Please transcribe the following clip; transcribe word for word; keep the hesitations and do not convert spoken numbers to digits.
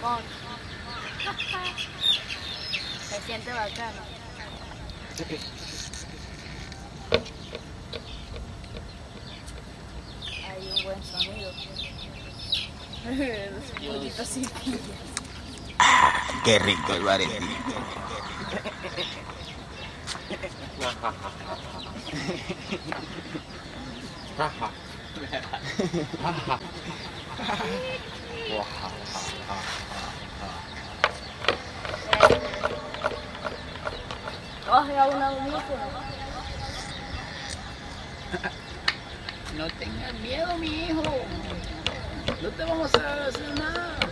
Simón. Se siente bacano. Hay un buen sonido. Los pollitos sin pillas. Qué rico el Valentín. Coge a un audífono. No tengas miedo, mi hijo. No te vamos a hacer nada.